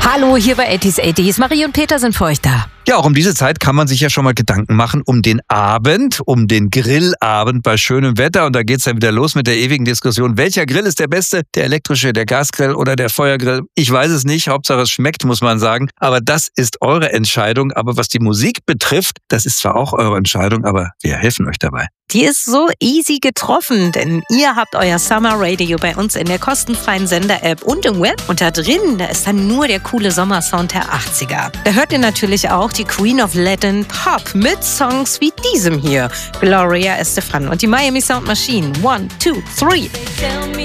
Hallo, hier bei 80s 80s. Marie und Peter sind für euch da. Ja, auch um diese Zeit kann man sich ja schon mal Gedanken machen um den Abend, um den Grillabend bei schönem Wetter. Und da geht's dann wieder los mit der ewigen Diskussion. Welcher Grill ist der beste? Der elektrische, der Gasgrill oder der Feuergrill? Ich weiß es nicht. Hauptsache es schmeckt, muss man sagen. Aber das ist eure Entscheidung. Aber was die Musik betrifft, das ist zwar auch eure Entscheidung, aber wir helfen euch dabei. Die ist so easy getroffen, denn ihr habt euer Summer Radio bei uns in der kostenfreien Sender-App und im Web. Und da drin, da ist dann nur der coole Sommersound der 80er. Da hört ihr natürlich auch die Queen of Latin Pop mit Songs wie diesem hier. Gloria Estefan und die Miami Sound Machine. 1, 2, 3.